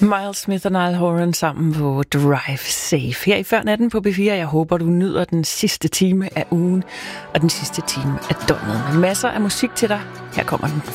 Miles Smith og Niall Horan sammen på Drive Safe. Her i Før Natten på B4. Jeg håber, du nyder den sidste time af ugen og den sidste time af døgnet. Med masser af musik til dig. Her kommer den